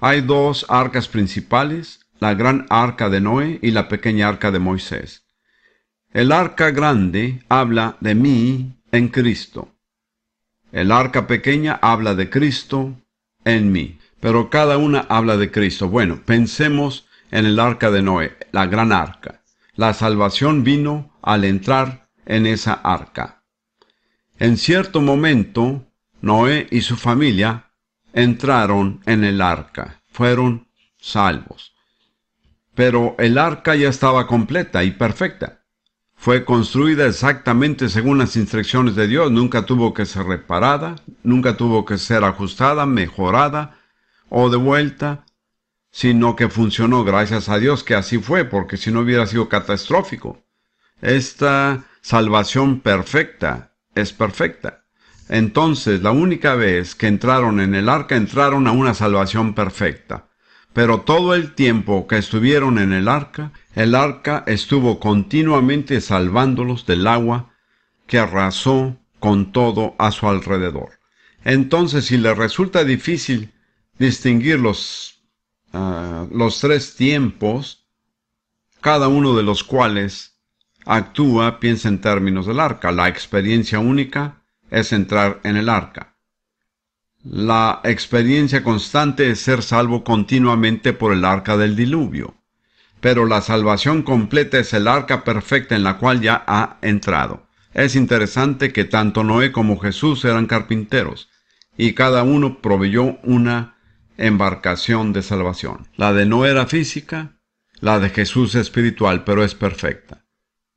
Hay dos arcas principales, la gran arca de Noé y la pequeña arca de Moisés. El arca grande habla de mí en Cristo. El arca pequeña habla de Cristo en mí. Pero cada una habla de Cristo. Bueno, pensemos en el arca de Noé, la gran arca. La salvación vino al entrar en esa arca. En cierto momento, Noé y su familia entraron en el arca. Fueron salvos. Pero el arca ya estaba completa y perfecta. Fue construida exactamente según las instrucciones de Dios. Nunca tuvo que ser reparada, nunca tuvo que ser ajustada, mejorada o de vuelta, sino que funcionó, gracias a Dios que así fue, porque si no hubiera sido catastrófico. Esta salvación perfecta es perfecta. Entonces, la única vez que entraron en el arca, entraron a una salvación perfecta. Pero todo el tiempo que estuvieron en el arca estuvo continuamente salvándolos del agua que arrasó con todo a su alrededor. Entonces, si les resulta difícil distinguir los tres tiempos, cada uno de los cuales piensa en términos del arca. La experiencia única es entrar en el arca. La experiencia constante es ser salvo continuamente por el arca del diluvio. Pero la salvación completa es el arca perfecta en la cual ya ha entrado. Es interesante que tanto Noé como Jesús eran carpinteros, y cada uno proveyó una embarcación de salvación. La de Noé era física, la de Jesús espiritual, pero es perfecta.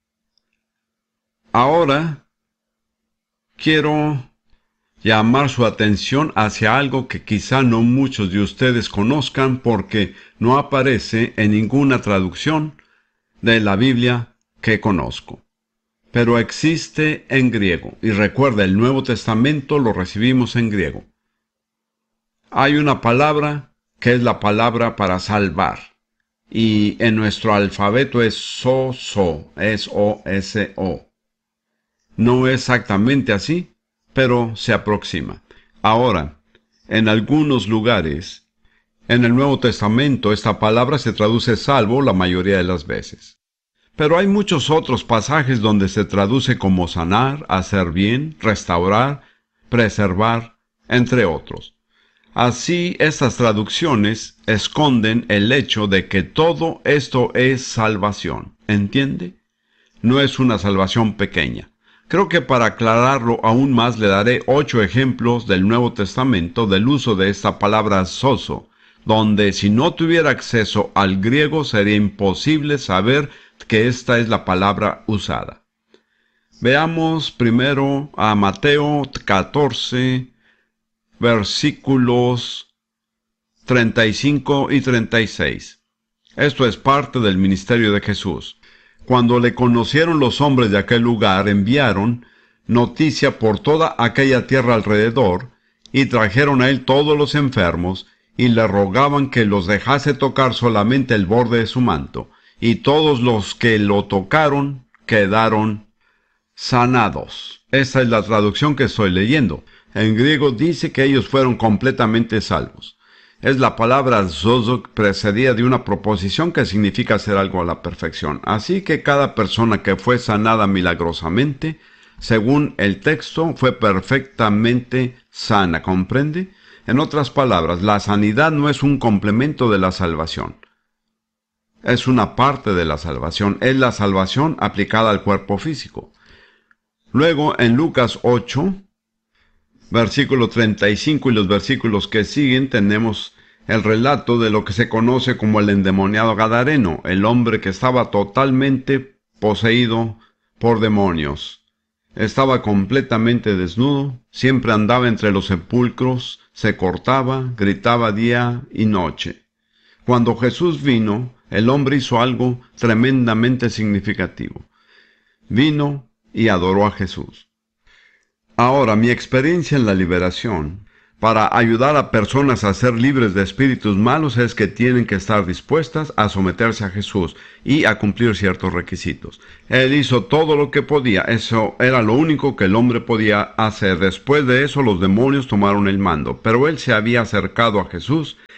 Ahora quiero llamar su atención hacia algo que quizá no muchos de ustedes conozcan porque no aparece en ninguna traducción de la Biblia que conozco. Pero existe en griego, y recuerda, el Nuevo Testamento lo recibimos en griego. Hay una palabra que es la palabra para salvar, y en nuestro alfabeto es soso, es O-S-O. No exactamente así, pero se aproxima. Ahora, en algunos lugares, en el Nuevo Testamento, esta palabra se traduce salvo la mayoría de las veces. Pero hay muchos otros pasajes donde se traduce como sanar, hacer bien, restaurar, preservar, entre otros. Así, estas traducciones esconden el hecho de que todo esto es salvación. ¿Entiende? No es una salvación pequeña. Creo que para aclararlo aún más le daré 8 ejemplos del Nuevo Testamento del uso de esta palabra soso, donde si no tuviera acceso al griego sería imposible saber que esta es la palabra usada. Veamos primero a Mateo 14, versículos 35 y 36. Esto es parte del ministerio de Jesús. Cuando le conocieron los hombres de aquel lugar, enviaron noticia por toda aquella tierra alrededor, y trajeron a él todos los enfermos, y le rogaban que los dejase tocar solamente el borde de su manto, y todos los que lo tocaron quedaron sanados. Esa es la traducción que estoy leyendo. En griego dice que ellos fueron completamente salvos. Es la palabra zozo precedida de una proposición que significa hacer algo a la perfección. Así que cada persona que fue sanada milagrosamente, según el texto, fue perfectamente sana, ¿comprende? En otras palabras, la sanidad no es un complemento de la salvación. Es una parte de la salvación. Es la salvación aplicada al cuerpo físico. Luego, en Lucas 8, versículo 35 y los versículos que siguen, tenemos el relato de lo que se conoce como el endemoniado gadareno, el hombre que estaba totalmente poseído por demonios. Estaba completamente desnudo, siempre andaba entre los sepulcros, se cortaba, gritaba día y noche. Cuando Jesús vino, el hombre hizo algo tremendamente significativo. Vino y adoró a Jesús. Ahora, mi experiencia en la liberación para ayudar a personas a ser libres de espíritus malos es que tienen que estar dispuestas a someterse a Jesús y a cumplir ciertos requisitos. Él hizo todo lo que podía. Eso era lo único que el hombre podía hacer. Después de eso, los demonios tomaron el mando. Pero él se había acercado a Jesús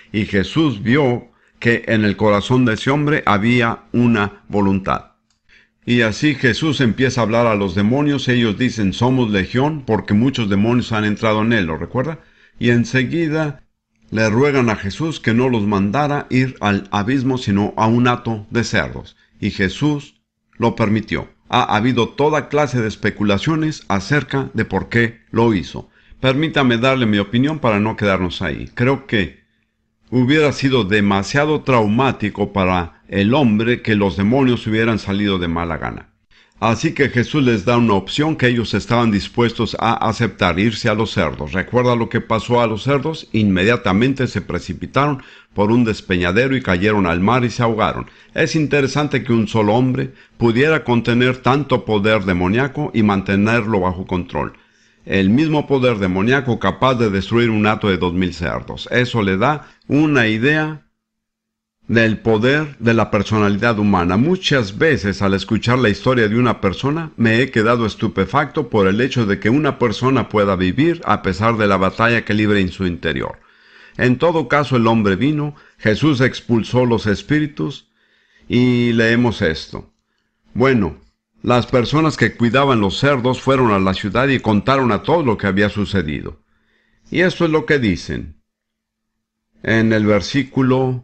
y Jesús vio que en el corazón de ese hombre había una voluntad. Y así Jesús empieza a hablar a los demonios. Ellos dicen, somos legión, porque muchos demonios han entrado en él, ¿lo recuerda? Y enseguida le ruegan a Jesús que no los mandara ir al abismo, sino a un hato de cerdos. Y Jesús lo permitió. Ha habido toda clase de especulaciones acerca de por qué lo hizo. Permítame darle mi opinión para no quedarnos ahí. Creo que hubiera sido demasiado traumático para el hombre que los demonios hubieran salido de mala gana. Así que Jesús les da una opción que ellos estaban dispuestos a aceptar, irse a los cerdos. ¿Recuerda lo que pasó a los cerdos? Inmediatamente se precipitaron por un despeñadero y cayeron al mar y se ahogaron. Es interesante que un solo hombre pudiera contener tanto poder demoníaco y mantenerlo bajo control. El mismo poder demoníaco capaz de destruir un hato de 2000 cerdos. Eso le da una idea del poder de la personalidad humana. Muchas veces al escuchar la historia de una persona me he quedado estupefacto por el hecho de que una persona pueda vivir a pesar de la batalla que libra en su interior. En todo caso el hombre vino, Jesús expulsó los espíritus y leemos esto. Bueno, las personas que cuidaban los cerdos fueron a la ciudad y contaron a todos lo que había sucedido. Y esto es lo que dicen en el versículo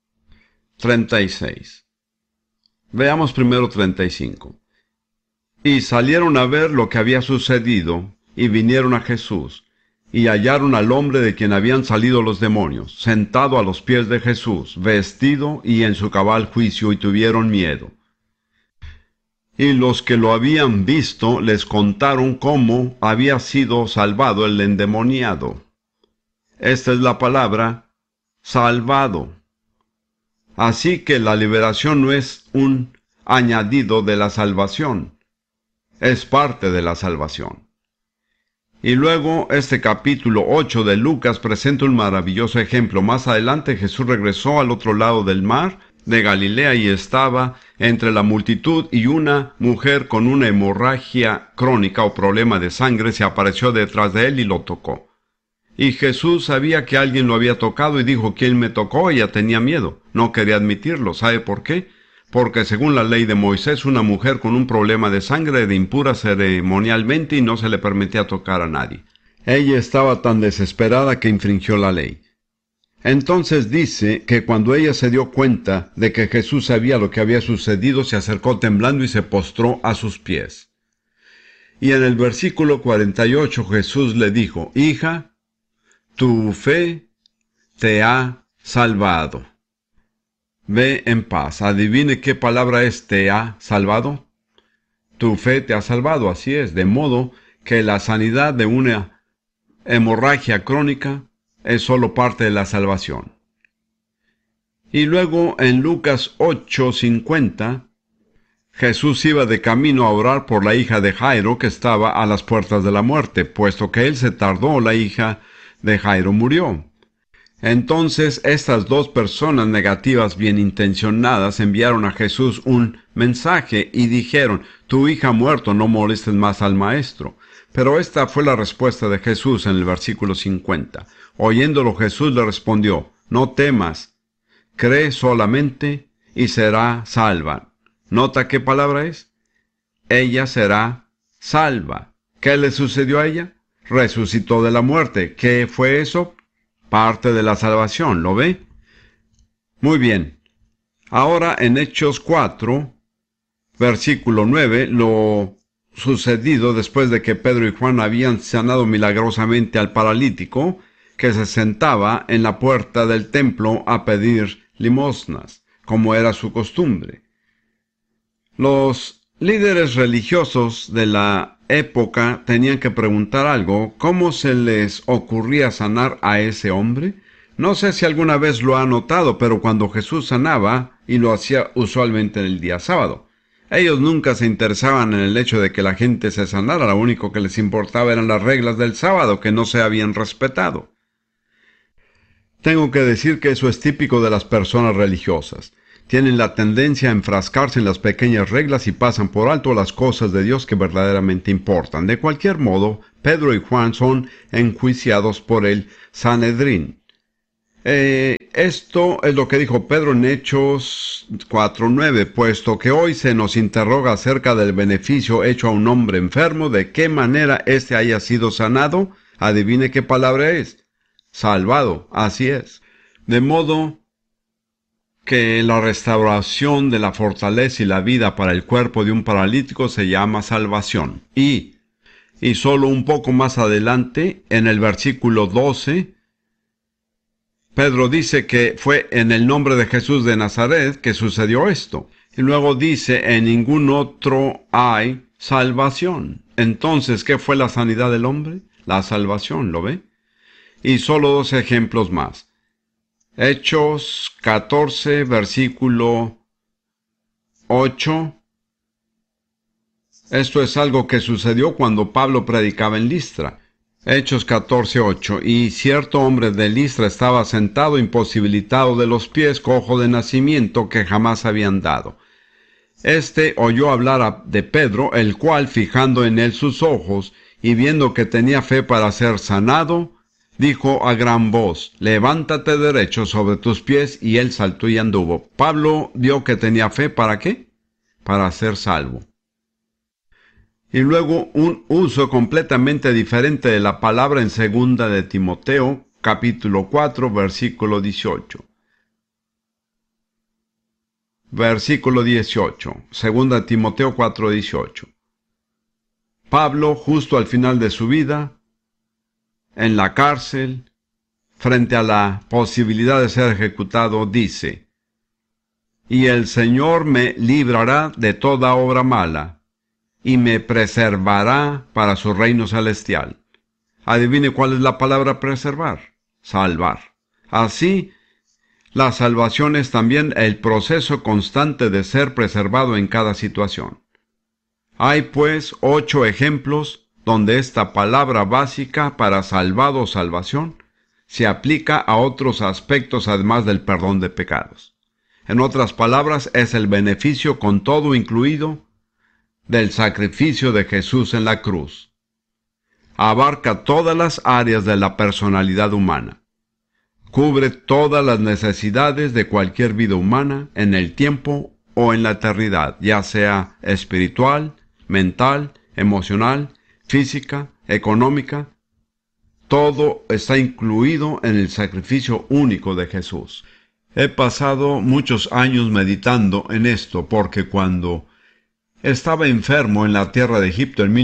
36. Veamos primero 35. Y salieron a ver lo que había sucedido, y vinieron a Jesús, y hallaron al hombre de quien habían salido los demonios, sentado a los pies de Jesús, vestido y en su cabal juicio, y tuvieron miedo. Y los que lo habían visto les contaron cómo había sido salvado el endemoniado. Esta es la palabra, salvado. Así que la liberación no es un añadido de la salvación, es parte de la salvación. Y luego este capítulo 8 de Lucas presenta un maravilloso ejemplo. Más adelante Jesús regresó al otro lado del mar de Galilea y estaba entre la multitud, y una mujer con una hemorragia crónica o problema de sangre se apareció detrás de él y lo tocó. Y Jesús sabía que alguien lo había tocado y dijo, ¿quién me tocó? Ella tenía miedo, no quería admitirlo. ¿Sabe por qué? Porque según la ley de Moisés, una mujer con un problema de sangre era impura ceremonialmente y no se le permitía tocar a nadie. Ella estaba tan desesperada que infringió la ley. Entonces dice que cuando ella se dio cuenta de que Jesús sabía lo que había sucedido, se acercó temblando y se postró a sus pies. Y en el versículo 48 Jesús le dijo, hija, tu fe te ha salvado. Ve en paz. Adivine qué palabra es te ha salvado. Tu fe te ha salvado, así es. De modo que la sanidad de una hemorragia crónica es solo parte de la salvación. Y luego en Lucas 8:50, Jesús iba de camino a orar por la hija de Jairo que estaba a las puertas de la muerte. Puesto que él se tardó, la hija de Jairo murió. Entonces estas dos personas negativas bien intencionadas enviaron a Jesús un mensaje y dijeron, tu hija ha muerto, no molestes más al maestro. Pero esta fue la respuesta de Jesús en el versículo 50. Oyéndolo Jesús le respondió, no temas, cree solamente y será salva. ¿Nota qué palabra es? Ella será salva. ¿Qué le sucedió a ella? Resucitó de la muerte. ¿Qué fue eso? Parte de la salvación, ¿lo ve? Muy bien. Ahora en Hechos 4, versículo 9, lo sucedido después de que Pedro y Juan habían sanado milagrosamente al paralítico que se sentaba en la puerta del templo a pedir limosnas, como era su costumbre. Los líderes religiosos de la época tenían que preguntar algo. ¿Cómo se les ocurría sanar a ese hombre? No sé si alguna vez lo ha notado, pero cuando Jesús sanaba, y lo hacía usualmente en el día sábado, ellos nunca se interesaban en el hecho de que la gente se sanara. Lo único que les importaba eran las reglas del sábado, que no se habían respetado. Tengo que decir que eso es típico de las personas religiosas. Tienen la tendencia a enfrascarse en las pequeñas reglas y pasan por alto las cosas de Dios que verdaderamente importan. De cualquier modo, Pedro y Juan son enjuiciados por el Sanedrín. Esto es lo que dijo Pedro en Hechos 4:9, puesto que hoy se nos interroga acerca del beneficio hecho a un hombre enfermo, de qué manera éste haya sido sanado. Adivine qué palabra es. Salvado, así es. De modo que la restauración de la fortaleza y la vida para el cuerpo de un paralítico se llama salvación. Y solo un poco más adelante, en el versículo 12, Pedro dice que fue en el nombre de Jesús de Nazaret que sucedió esto. Y luego dice, en ningún otro hay salvación. Entonces, ¿qué fue la sanidad del hombre? La salvación, ¿lo ve? Y solo 2 ejemplos más. Hechos 14, versículo 8. Esto es algo que sucedió cuando Pablo predicaba en Listra. Hechos 14:8. Y cierto hombre de Listra estaba sentado imposibilitado de los pies, cojo de nacimiento, que jamás había andado. Este oyó hablar de Pedro, el cual, fijando en él sus ojos, y viendo que tenía fe para ser sanado, dijo a gran voz, levántate derecho sobre tus pies, y él saltó y anduvo. Pablo vio que tenía fe, ¿para qué? Para ser salvo. Y luego un uso completamente diferente de la palabra en 2 de Timoteo, capítulo 4, versículo 18. Versículo 18. 2 Timoteo 4, 18. Pablo, justo al final de su vida, en la cárcel, frente a la posibilidad de ser ejecutado, dice, y el Señor me librará de toda obra mala, y me preservará para su reino celestial. Adivine cuál es la palabra preservar. Salvar. Así, la salvación es también el proceso constante de ser preservado en cada situación. Hay pues 8 ejemplos donde esta palabra básica para salvado o salvación se aplica a otros aspectos además del perdón de pecados. En otras palabras, es el beneficio con todo incluido del sacrificio de Jesús en la cruz. Abarca todas las áreas de la personalidad humana. Cubre todas las necesidades de cualquier vida humana en el tiempo o en la eternidad, ya sea espiritual, mental, emocional, física, económica. Todo está incluido en el sacrificio único de Jesús. He pasado muchos años meditando en esto porque cuando estaba enfermo en la tierra de Egipto en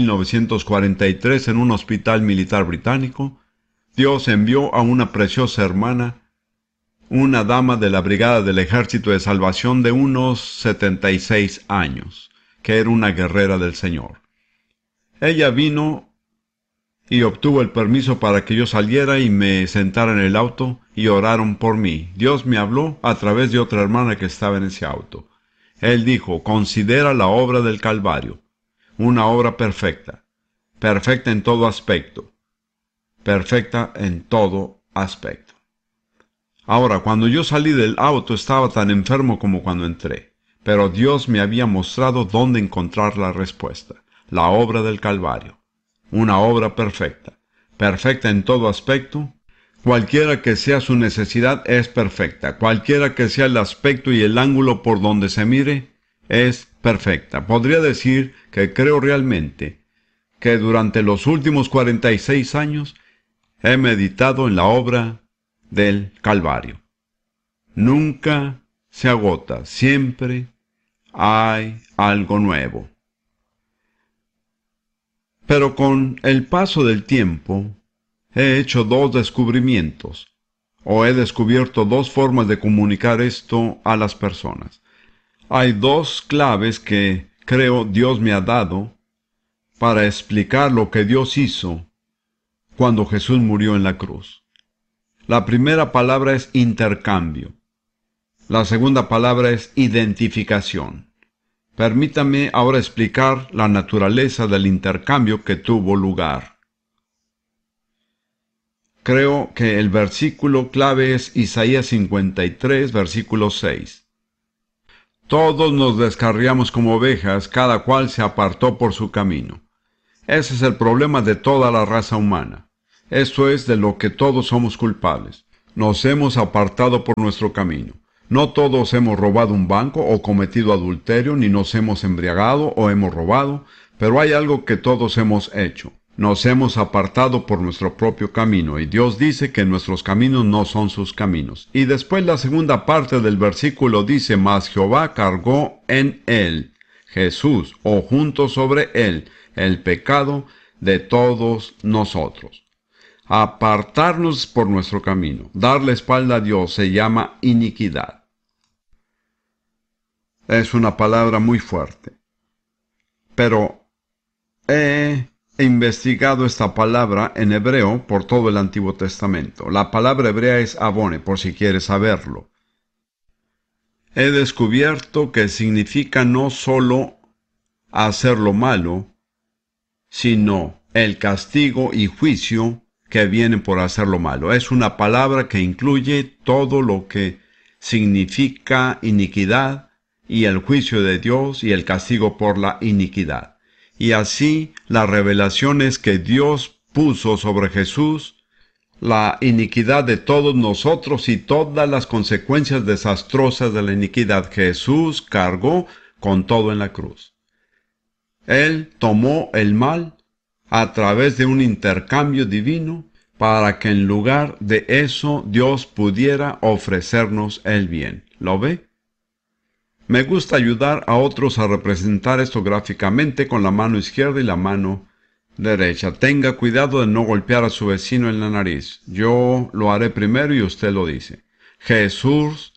1943 en un hospital militar británico, Dios envió a una preciosa hermana, una dama de la Brigada del Ejército de Salvación de unos 76 años, que era una guerrera del Señor. Ella vino y obtuvo el permiso para que yo saliera y me sentara en el auto y oraron por mí. Dios me habló a través de otra hermana que estaba en ese auto. Él dijo, considera la obra del Calvario, una obra perfecta, perfecta en todo aspecto, perfecta en todo aspecto. Ahora, cuando yo salí del auto estaba tan enfermo como cuando entré, pero Dios me había mostrado dónde encontrar la respuesta, la obra del Calvario, una obra perfecta, perfecta en todo aspecto. Cualquiera que sea su necesidad es perfecta. Cualquiera que sea el aspecto y el ángulo por donde se mire, es perfecta. Podría decir que creo realmente que durante los últimos 46 años he meditado en la obra del Calvario. Nunca se agota, siempre hay algo nuevo. Pero con el paso del tiempo, he hecho 2 descubrimientos, o he descubierto 2 formas de comunicar esto a las personas. Hay 2 claves que creo Dios me ha dado para explicar lo que Dios hizo cuando Jesús murió en la cruz. La primera palabra es intercambio. La segunda palabra es identificación. Permítame ahora explicar la naturaleza del intercambio que tuvo lugar. Creo que el versículo clave es Isaías 53, versículo 6. Todos nos descarriamos como ovejas, cada cual se apartó por su camino. Ese es el problema de toda la raza humana. Esto es de lo que todos somos culpables. nos hemos apartado por nuestro camino. No todos hemos robado un banco o cometido adulterio, ni nos hemos embriagado o hemos robado, pero hay algo que todos hemos hecho. Nos hemos apartado por nuestro propio camino, y Dios dice que nuestros caminos no son sus caminos. Y después la segunda parte del versículo dice, mas Jehová cargó en él, Jesús, o junto sobre él, el pecado de todos nosotros. Apartarnos por nuestro camino, darle espalda a Dios, se llama iniquidad. Es una palabra muy fuerte. Pero he investigado esta palabra en hebreo por todo el Antiguo Testamento. La palabra hebrea es abone, por si quieres saberlo. He descubierto que significa no solo hacer lo malo, sino el castigo y juicio que vienen por hacer lo malo. Es una palabra que incluye todo lo que significa iniquidad y el juicio de Dios y el castigo por la iniquidad. Y así las revelaciones que Dios puso sobre Jesús, la iniquidad de todos nosotros y todas las consecuencias desastrosas de la iniquidad, Jesús cargó con todo en la cruz. Él tomó el mal a través de un intercambio divino para que en lugar de eso Dios pudiera ofrecernos el bien. ¿Lo ve? Me gusta ayudar a otros a representar esto gráficamente con la mano izquierda y la mano derecha. Tenga cuidado de no golpear a su vecino en la nariz. Yo lo haré primero y usted lo dice. Jesús,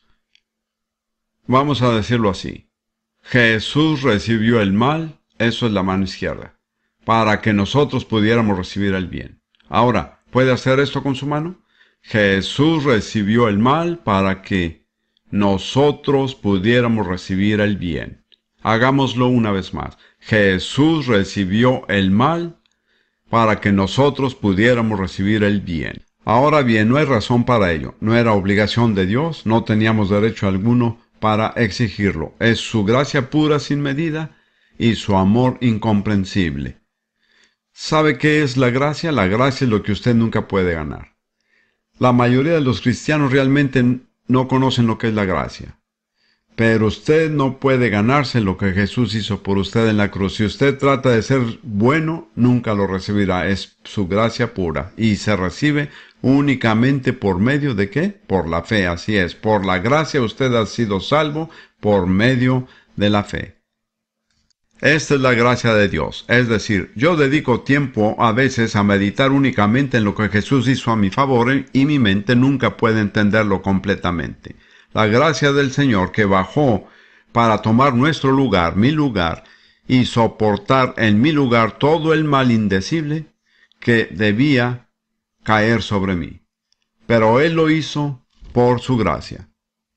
vamos a decirlo así. Jesús recibió el mal, eso es la mano izquierda, para que nosotros pudiéramos recibir el bien. Ahora, ¿puede hacer esto con su mano? Jesús recibió el mal para que nosotros pudiéramos recibir el bien. Hagámoslo una vez más. Jesús recibió el mal para que nosotros pudiéramos recibir el bien. Ahora bien, no hay razón para ello. No era obligación de Dios, no teníamos derecho alguno para exigirlo. Es su gracia pura sin medida y su amor incomprensible. ¿Sabe qué es la gracia? La gracia es lo que usted nunca puede ganar. La mayoría de los cristianos realmente no conocen lo que es la gracia. Pero usted no puede ganarse lo que Jesús hizo por usted en la cruz. Si usted trata de ser bueno, nunca lo recibirá. Es su gracia pura. Y se recibe únicamente por medio de ¿qué? Por la fe, así es. Por la gracia usted ha sido salvo por medio de la fe. Esta es la gracia de Dios. Es decir, yo dedico tiempo a veces a meditar únicamente en lo que Jesús hizo a mi favor y mi mente nunca puede entenderlo completamente. La gracia del Señor que bajó para tomar nuestro lugar, mi lugar, y soportar en mi lugar todo el mal indecible que debía caer sobre mí. Pero Él lo hizo por su gracia.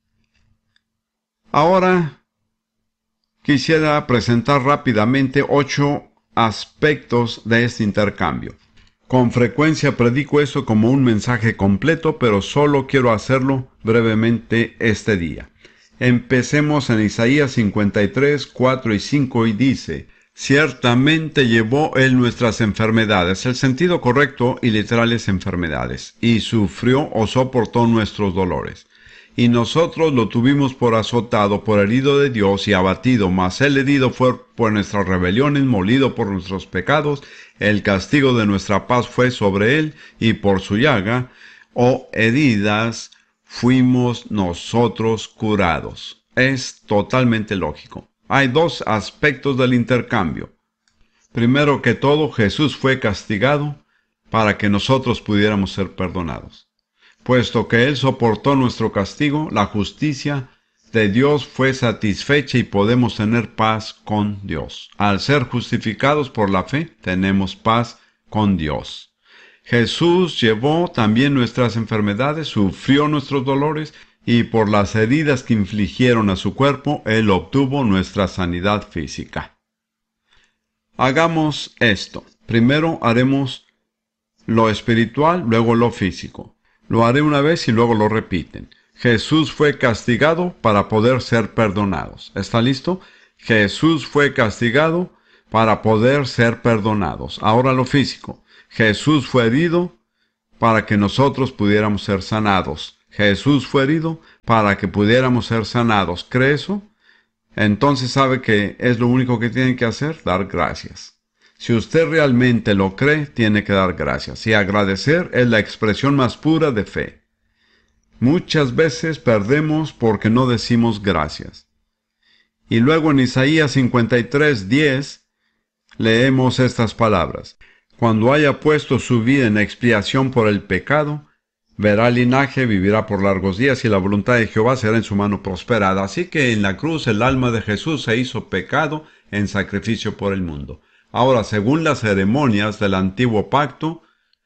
Ahora quisiera presentar rápidamente 8 aspectos de este intercambio. Con frecuencia predico esto como un mensaje completo, pero solo quiero hacerlo brevemente este día. Empecemos en Isaías 53, 4 y 5 y dice: ciertamente llevó Él nuestras enfermedades, el sentido correcto y literal es enfermedades, y sufrió o soportó nuestros dolores. Y nosotros lo tuvimos por azotado, por herido de Dios y abatido, mas Él herido fue por nuestras rebeliones, molido por nuestros pecados, el castigo de nuestra paz fue sobre Él, y por su llaga, o heridas, fuimos nosotros curados. Es totalmente lógico. Hay 2 aspectos del intercambio. Primero que todo, Jesús fue castigado para que nosotros pudiéramos ser perdonados. Puesto que Él soportó nuestro castigo, la justicia de Dios fue satisfecha y podemos tener paz con Dios. Al ser justificados por la fe, tenemos paz con Dios. Jesús llevó también nuestras enfermedades, sufrió nuestros dolores, y por las heridas que infligieron a su cuerpo, Él obtuvo nuestra sanidad física. Hagamos esto. Primero haremos lo espiritual, luego lo físico. Lo haré una vez y luego lo repiten. Jesús fue castigado para poder ser perdonados. ¿Está listo? Jesús fue castigado para poder ser perdonados. Ahora lo físico. Jesús fue herido para que nosotros pudiéramos ser sanados. Jesús fue herido para que pudiéramos ser sanados. ¿Cree eso? Entonces sabe que es lo único que tiene que hacer, dar gracias. Si usted realmente lo cree, tiene que dar gracias. Y agradecer es la expresión más pura de fe. Muchas veces perdemos porque no decimos gracias. Y luego en Isaías 53:10 leemos estas palabras. Cuando haya puesto su vida en expiación por el pecado, verá linaje, vivirá por largos días, y la voluntad de Jehová será en su mano prosperada. Así que en la cruz el alma de Jesús se hizo pecado en sacrificio por el mundo. Ahora, según las ceremonias del antiguo pacto,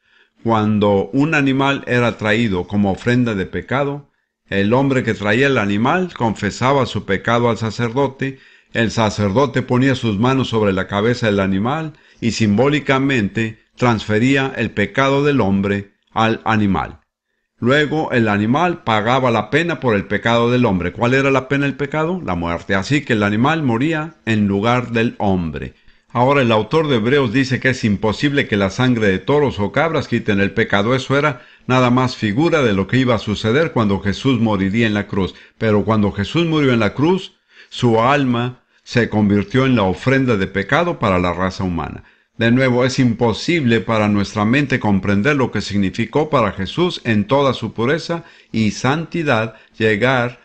cuando un animal era traído como ofrenda de pecado, el hombre que traía el animal confesaba su pecado al sacerdote, el sacerdote ponía sus manos sobre la cabeza del animal y simbólicamente transfería el pecado del hombre al animal. Luego el animal pagaba la pena por el pecado del hombre. ¿Cuál era la pena del pecado? La muerte. Así que el animal moría en lugar del hombre. Ahora el autor de Hebreos dice que es imposible que la sangre de toros o cabras quiten el pecado. Eso era nada más figura de lo que iba a suceder cuando Jesús moriría en la cruz. Pero cuando Jesús murió en la cruz, su alma se convirtió en la ofrenda de pecado para la raza humana. De nuevo, es imposible para nuestra mente comprender lo que significó para Jesús en toda su pureza y santidad llegar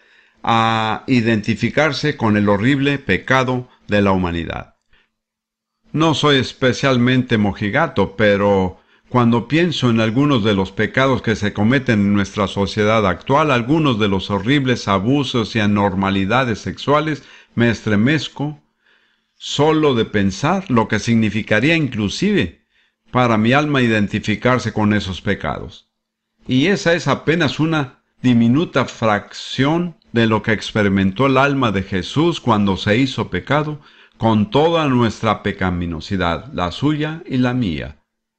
a identificarse con el horrible pecado de la humanidad. No soy especialmente mojigato, pero cuando pienso en algunos de los pecados que se cometen en nuestra sociedad actual, algunos de los horribles abusos y anormalidades sexuales, me estremezco solo de pensar lo que significaría inclusive para mi alma identificarse con esos pecados. Y esa es apenas una diminuta fracción de lo que experimentó el alma de Jesús cuando se hizo pecado, con toda nuestra pecaminosidad, la suya y la mía.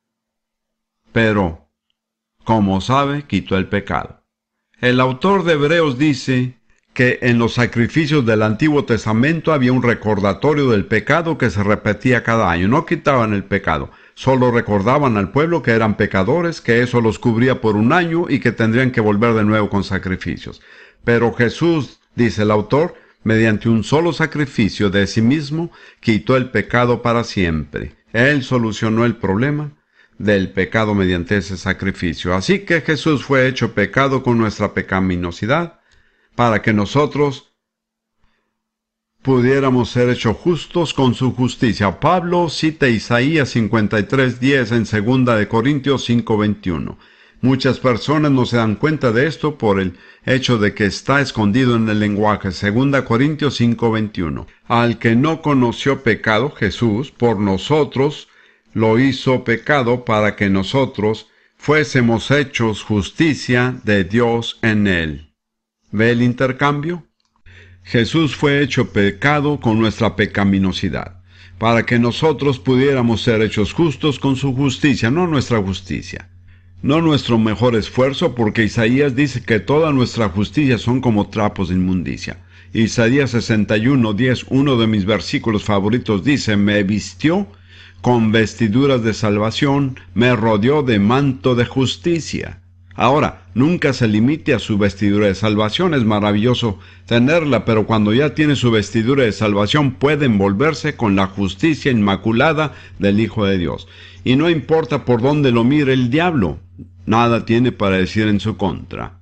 Pero, como sabe, quitó el pecado. El autor de Hebreos dice que en los sacrificios del Antiguo Testamento había un recordatorio del pecado que se repetía cada año. No quitaban el pecado, solo recordaban al pueblo que eran pecadores, que eso los cubría por un año y que tendrían que volver de nuevo con sacrificios. Pero Jesús, dice el autor, mediante un solo sacrificio de sí mismo, quitó el pecado para siempre. Él solucionó el problema del pecado mediante ese sacrificio. Así que Jesús fue hecho pecado con nuestra pecaminosidad, para que nosotros pudiéramos ser hechos justos con su justicia. Pablo cita Isaías 53:10 en 2 de Corintios 5:21. Muchas personas no se dan cuenta de esto por el hecho de que está escondido en el lenguaje. 2 Corintios 5:21. Al que no conoció pecado, Jesús, por nosotros, lo hizo pecado para que nosotros fuésemos hechos justicia de Dios en él. ¿Ve el intercambio? Jesús fue hecho pecado con nuestra pecaminosidad, para que nosotros pudiéramos ser hechos justos con su justicia, no nuestra justicia, no nuestro mejor esfuerzo, porque Isaías dice que toda nuestra justicia son como trapos de inmundicia. Isaías 61:10, uno de mis versículos favoritos, dice: me vistió con vestiduras de salvación, me rodeó de manto de justicia. Ahora, nunca se limite a su vestidura de salvación. Es maravilloso tenerla, pero cuando ya tiene su vestidura de salvación, puede envolverse con la justicia inmaculada del Hijo de Dios. Y no importa por dónde lo mire el diablo, nada tiene para decir en su contra.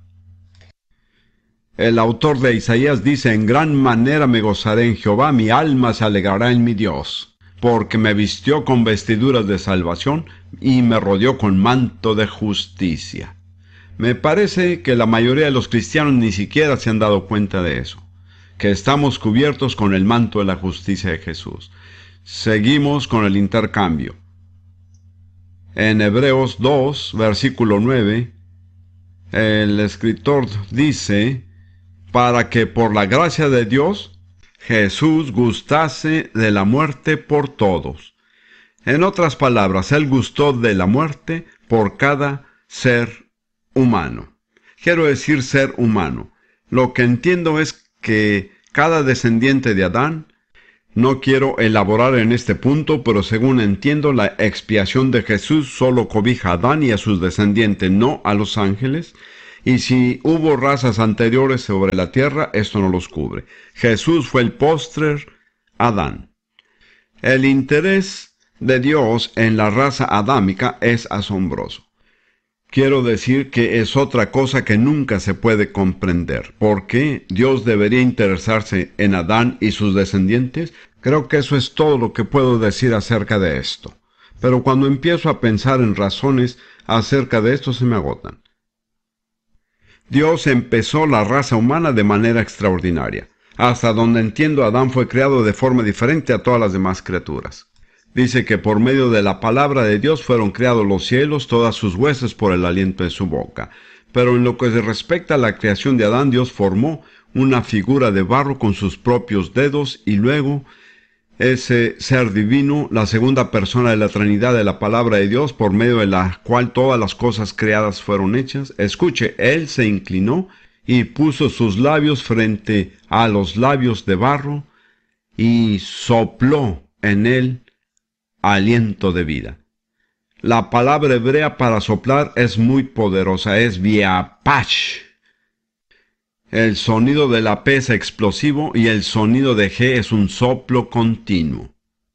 El autor de Isaías dice: en gran manera me gozaré en Jehová, mi alma se alegrará en mi Dios, porque me vistió con vestiduras de salvación y me rodeó con manto de justicia. Me parece que la mayoría de los cristianos ni siquiera se han dado cuenta de eso, que estamos cubiertos con el manto de la justicia de Jesús. Seguimos con el intercambio. En Hebreos 2, versículo 9, el escritor dice: para que por la gracia de Dios Jesús gustase de la muerte por todos. En otras palabras, Él gustó de la muerte por cada ser humano. Quiero decir ser humano. Lo que entiendo es que cada descendiente de Adán, no quiero elaborar en este punto, pero según entiendo, la expiación de Jesús solo cobija a Adán y a sus descendientes, no a los ángeles. Y si hubo razas anteriores sobre la tierra, esto no los cubre. Jesús fue el postrer Adán. El interés de Dios en la raza adámica es asombroso. Quiero decir que es otra cosa que nunca se puede comprender. ¿Por qué Dios debería interesarse en Adán y sus descendientes? Creo que eso es todo lo que puedo decir acerca de esto. Pero cuando empiezo a pensar en razones acerca de esto se me agotan. Dios empezó la raza humana de manera extraordinaria. Hasta donde entiendo, Adán fue creado de forma diferente a todas las demás criaturas. Dice que por medio de la palabra de Dios fueron creados los cielos, todas sus huesos por el aliento de su boca. Pero en lo que se respecta a la creación de Adán, Dios formó una figura de barro con sus propios dedos y luego ese ser divino, la segunda persona de la Trinidad de la palabra de Dios, por medio de la cual todas las cosas creadas fueron hechas. Escuche, Él se inclinó y puso sus labios frente a los labios de barro y sopló en él aliento de vida. La palabra hebrea para soplar es muy poderosa, es viapach. El sonido de la P es explosivo y el sonido de G es un soplo continuo.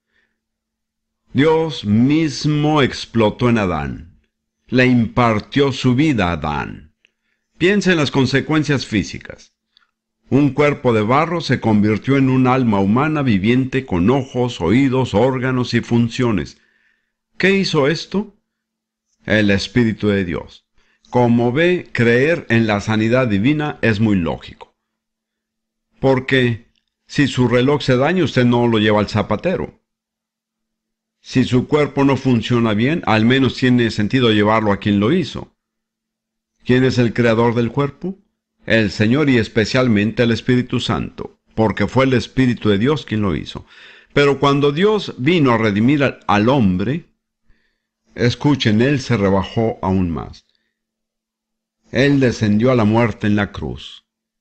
Dios mismo explotó en Adán. Le impartió su vida a Adán. Piensa en las consecuencias físicas. Un cuerpo de barro se convirtió en un alma humana viviente con ojos, oídos, órganos y funciones. ¿Qué hizo esto? El Espíritu de Dios. Como ve, creer en la sanidad divina es muy lógico. Porque si su reloj se daña, usted no lo lleva al zapatero. Si su cuerpo no funciona bien, al menos tiene sentido llevarlo a quien lo hizo. ¿Quién es el creador del cuerpo? El Señor y especialmente el Espíritu Santo, porque fue el Espíritu de Dios quien lo hizo. Pero cuando Dios vino a redimir al hombre, escuchen, Él se rebajó aún más. Él descendió a la muerte en la cruz.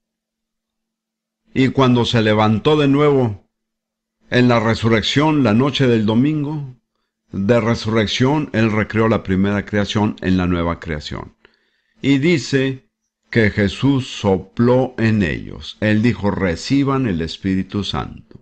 Y cuando se levantó de nuevo en la resurrección, la noche del domingo de resurrección, Él recreó la primera creación en la nueva creación. Y dice que Jesús sopló en ellos. Él dijo, reciban el Espíritu Santo.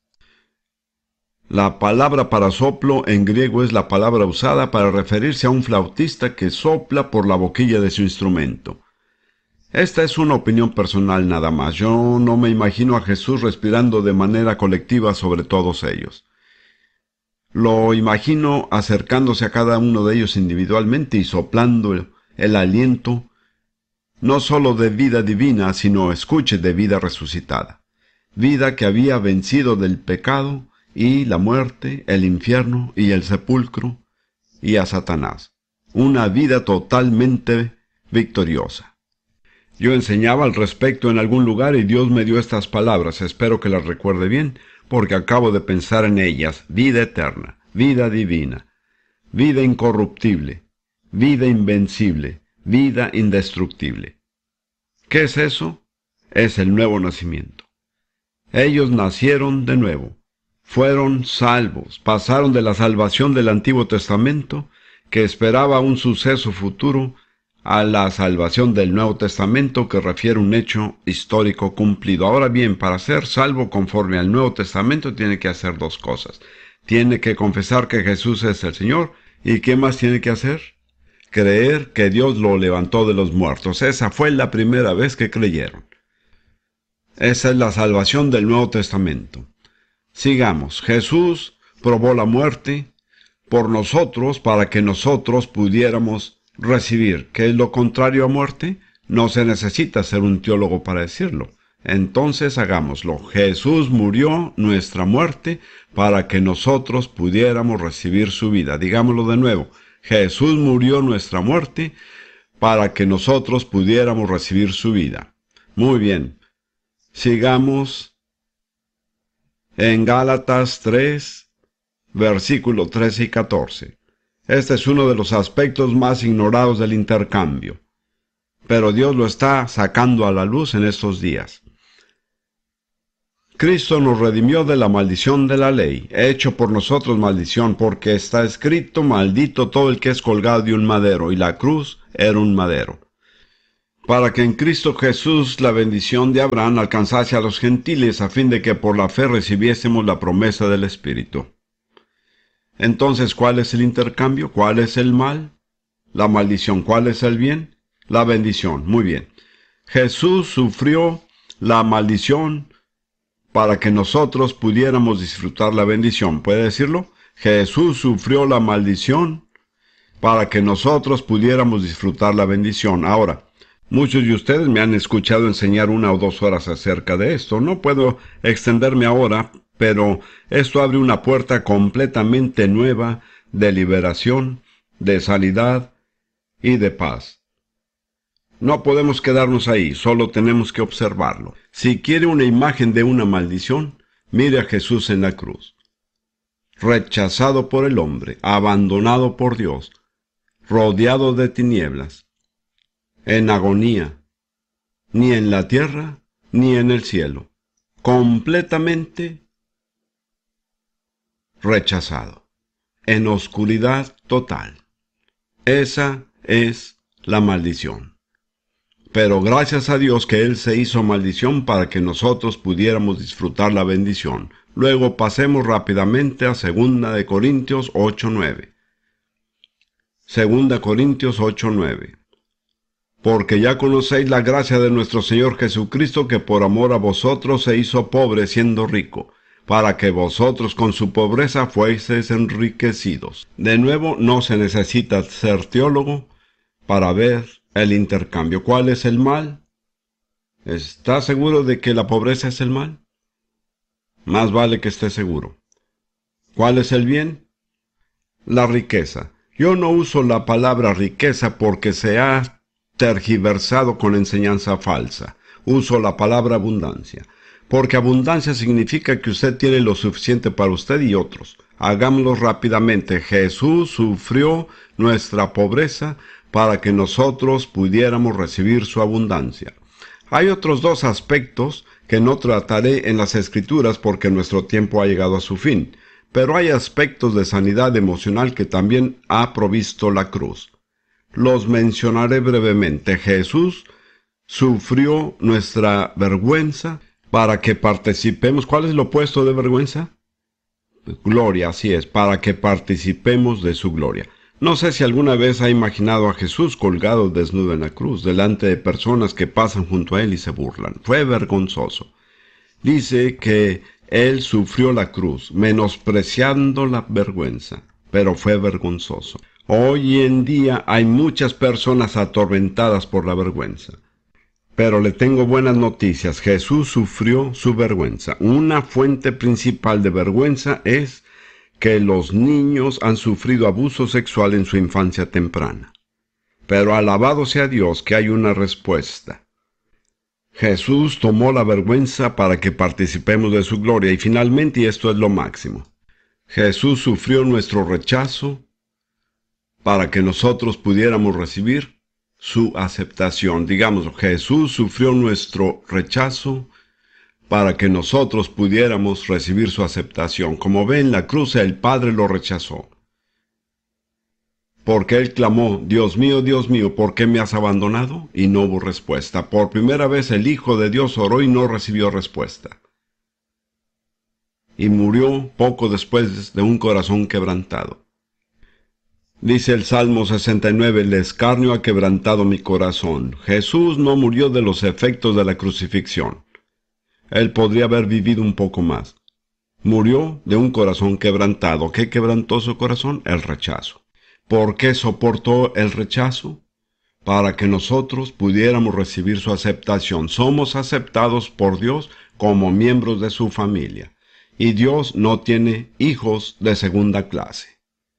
La palabra para soplo en griego es la palabra usada para referirse a un flautista que sopla por la boquilla de su instrumento. Esta es una opinión personal nada más. Yo no me imagino a Jesús respirando de manera colectiva sobre todos ellos. Lo imagino acercándose a cada uno de ellos individualmente y soplando el aliento, no sólo de vida divina, sino, escuche, de vida resucitada. Vida que había vencido del pecado y la muerte, el infierno y el sepulcro, y a Satanás. Una vida totalmente victoriosa. Yo enseñaba al respecto en algún lugar y Dios me dio estas palabras, espero que las recuerde bien, porque acabo de pensar en ellas. Vida eterna, vida divina, vida incorruptible, vida invencible, vida indestructible. ¿Qué es eso? Es el nuevo nacimiento. Ellos nacieron de nuevo. Fueron salvos, pasaron de la salvación del Antiguo Testamento, que esperaba un suceso futuro, a la salvación del Nuevo Testamento, que refiere un hecho histórico cumplido. Ahora bien, para ser salvo conforme al Nuevo Testamento, tiene que hacer dos cosas. Tiene que confesar que Jesús es el Señor, ¿y qué más tiene que hacer? Creer que Dios lo levantó de los muertos. Esa fue la primera vez que creyeron. Esa es la salvación del Nuevo Testamento. Sigamos. Jesús probó la muerte por nosotros para que nosotros pudiéramos recibir. ¿Qué es lo contrario a muerte? No se necesita ser un teólogo para decirlo. Entonces hagámoslo. Jesús murió nuestra muerte para que nosotros pudiéramos recibir su vida. Digámoslo de nuevo. Jesús murió nuestra muerte para que nosotros pudiéramos recibir su vida. Muy bien. Sigamos en Gálatas 3, versículos 13 y 14. Este es uno de los aspectos más ignorados del intercambio, pero Dios lo está sacando a la luz en estos días. Cristo nos redimió de la maldición de la ley, hecho por nosotros maldición, porque está escrito, maldito todo el que es colgado de un madero, y la cruz era un madero. para que en Cristo Jesús la bendición de Abraham alcanzase a los gentiles, a fin de que por la fe recibiésemos la promesa del Espíritu. Entonces, ¿cuál es el intercambio? ¿Cuál es el mal? La maldición. ¿Cuál es el bien? La bendición. Muy bien. Jesús sufrió la maldición para que nosotros pudiéramos disfrutar la bendición. ¿Puede decirlo? Jesús sufrió la maldición para que nosotros pudiéramos disfrutar la bendición. Ahora, muchos de ustedes me han escuchado enseñar 1 o 2 horas acerca de esto. No puedo extenderme ahora, pero esto abre una puerta completamente nueva de liberación, de sanidad y de paz. No podemos quedarnos ahí, solo tenemos que observarlo. Si quiere una imagen de una maldición, mire a Jesús en la cruz. Rechazado por el hombre, abandonado por Dios, rodeado de tinieblas, en agonía, ni en la tierra, ni en el cielo, completamente rechazado, en oscuridad total. Esa es la maldición. Pero gracias a Dios que Él se hizo maldición para que nosotros pudiéramos disfrutar la bendición. Luego pasemos rápidamente a 2 Corintios 8:9. 2 Corintios 8:9. Porque ya conocéis la gracia de nuestro Señor Jesucristo, que por amor a vosotros se hizo pobre siendo rico, para que vosotros con su pobreza fueseis enriquecidos. De nuevo, no se necesita ser teólogo para ver el intercambio. ¿Cuál es el mal? ¿Está seguro de que la pobreza es el mal? Más vale que esté seguro. ¿Cuál es el bien? La riqueza. Yo no uso la palabra riqueza porque se ha tergiversado con enseñanza falsa. Uso la palabra abundancia. Porque abundancia significa que usted tiene lo suficiente para usted y otros. Hagámoslo rápidamente. Jesús sufrió nuestra pobreza para que nosotros pudiéramos recibir su abundancia. Hay otros 2 aspectos que no trataré en las Escrituras porque nuestro tiempo ha llegado a su fin, pero hay aspectos de sanidad emocional que también ha provisto la cruz. Los mencionaré brevemente. Jesús sufrió nuestra vergüenza para que participemos. ¿Cuál es lo opuesto de vergüenza? Gloria, así es, para que participemos de su gloria. No sé si alguna vez ha imaginado a Jesús colgado desnudo en la cruz, delante de personas que pasan junto a él y se burlan. Fue vergonzoso. Dice que él sufrió la cruz, menospreciando la vergüenza, pero fue vergonzoso. Hoy en día hay muchas personas atormentadas por la vergüenza. Pero le tengo buenas noticias. Jesús sufrió su vergüenza. Una fuente principal de vergüenza es que los niños han sufrido abuso sexual en su infancia temprana. Pero alabado sea Dios que hay una respuesta. Jesús tomó la vergüenza para que participemos de su gloria y finalmente, y esto es lo máximo, Jesús sufrió nuestro rechazo para que nosotros pudiéramos recibir su aceptación. Digamos, Jesús sufrió nuestro rechazo para que nosotros pudiéramos recibir su aceptación. Como ve en la cruz, el Padre lo rechazó. Porque él clamó, Dios mío, ¿por qué me has abandonado? Y no hubo respuesta. Por primera vez el Hijo de Dios oró y no recibió respuesta. Y murió poco después de un corazón quebrantado. Dice el Salmo 69, el escarnio ha quebrantado mi corazón. Jesús no murió de los efectos de la crucifixión. Él podría haber vivido un poco más. Murió de un corazón quebrantado. ¿Qué quebrantó su corazón? El rechazo. ¿Por qué soportó el rechazo? Para que nosotros pudiéramos recibir su aceptación. Somos aceptados por Dios como miembros de su familia. Y Dios no tiene hijos de segunda clase.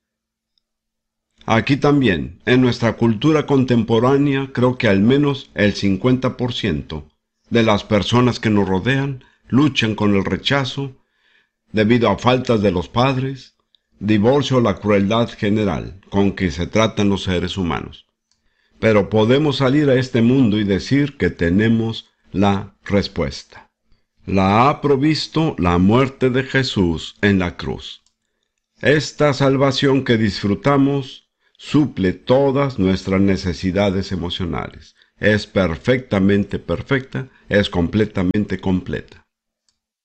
Aquí también, en nuestra cultura contemporánea, creo que al menos el 50% de las personas que nos rodean luchan con el rechazo debido a faltas de los padres, divorcio o la crueldad general con que se tratan los seres humanos. Pero podemos salir a este mundo y decir que tenemos la respuesta. La ha provisto la muerte de Jesús en la cruz. Esta salvación que disfrutamos suple todas nuestras necesidades emocionales. es perfectamente perfecta, es completamente completa.